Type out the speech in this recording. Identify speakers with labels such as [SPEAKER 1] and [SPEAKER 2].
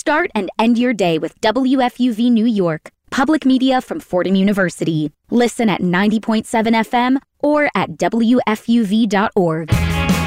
[SPEAKER 1] Start and end your day with WFUV New York, public media from Fordham University. Listen at 90.7 FM or at WFUV.org.